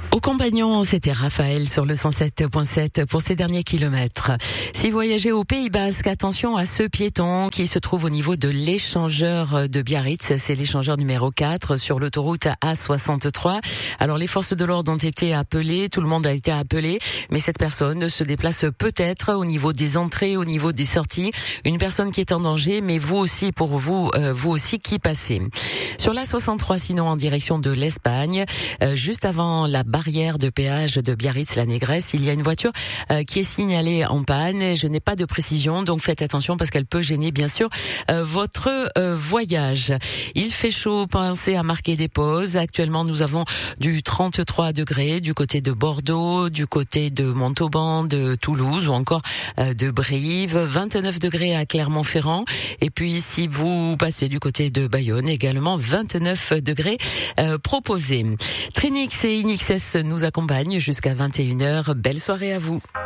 Au Compagnon, c'était Raphaël sur le 107.7 pour ces derniers kilomètres. Si voyagez au Pays Basque, attention à ce piéton qui se trouve au niveau de l'échangeur de Biarritz. C'est l'échangeur numéro 4 sur l'autoroute A63. Alors les forces de l'ordre ont été appelées, tout le monde a été appelé, mais cette personne se déplace peut-être au niveau des entrées, au niveau des sorties. Une personne qui est en danger, mais vous aussi, pour vous, vous aussi qui passez. Sur l'A63, sinon en direction de l'Espagne, juste avant la barrière de péage de Biarritz-la-Négresse, il y a une voiture qui est signalée en panne. Je n'ai pas de précision, donc faites attention parce qu'elle peut gêner bien sûr votre voyage. Il fait chaud, pensez à marquer des pauses. Actuellement, nous avons du 33 degrés du côté de Bordeaux, du côté de Montauban, de Toulouse ou encore de Brive, 29 degrés à Clermont-Ferrand. Et puis si vous passez du côté de Bayonne, également 29 degrés proposés. Trinix et Inxs nous accompagnent jusqu'à 21h. Belle soirée à vous.